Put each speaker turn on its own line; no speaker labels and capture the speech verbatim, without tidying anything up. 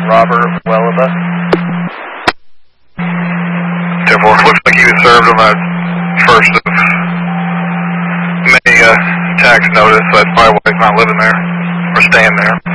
Robert Welaba.
ten four, looks like he was served on that first of May uh, tax notice, so that's probably why he's not living there, or staying there.